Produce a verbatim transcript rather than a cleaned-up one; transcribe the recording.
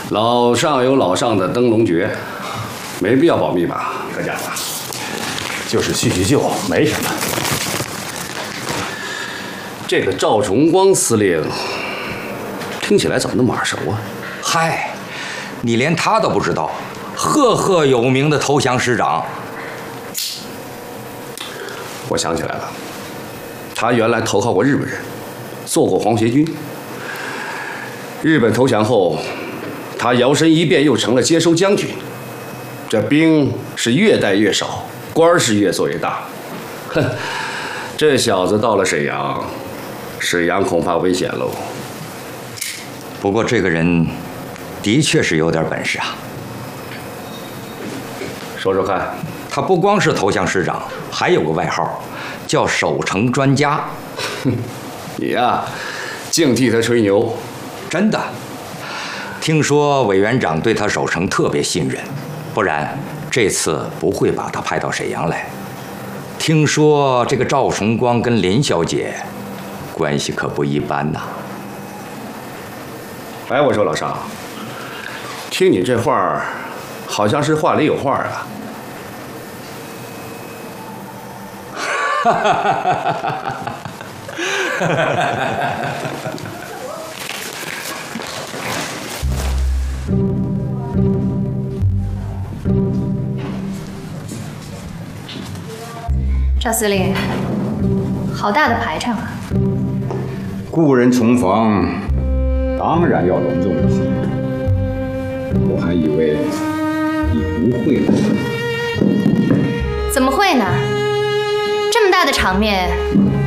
老上有老上的灯笼诀，没必要保密吧？可讲了， 就是叙叙旧，没什么。 这个赵崇光司令，听起来怎么那么耳熟啊？ 嗨，你连他都不知道，赫赫有名的投降师长。 我想起来了，他原来投靠过日本人，做过皇协军。日本投降后，他摇身一变又成了接收将军。这兵是越带越少，官儿是越做越大。哼，这小子到了沈阳，沈阳恐怕危险喽。 不过这个人的确是有点本事啊。 说说看。 他不光是投降师长，还有个外号，叫守城专家。 你呀，净替他吹牛。 真的，听说委员长对他守城特别信任，不然这次不会把他派到沈阳来。听说这个赵崇光跟林小姐关系可不一般呐。 哎，我说老尚，听你这话儿，好像是话里有话啊。哈哈哈哈哈哈！ 赵司令，好大的排场啊！ 故人重逢，当然要隆重一些。我还以为你不会来。 怎么会呢？这么大的场面，